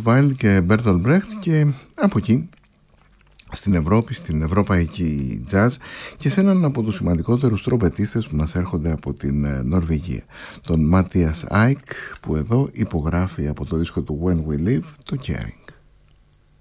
Wilde και Bertolt Brecht, και από εκεί στην Ευρώπη, στην ευρωπαϊκή jazz, και σε έναν από τους σημαντικότερους τρομπετίστες που μας έρχονται από την Νορβηγία, τον Matthias Eick, που εδώ υπογράφει από το δίσκο του When We Live το Caring.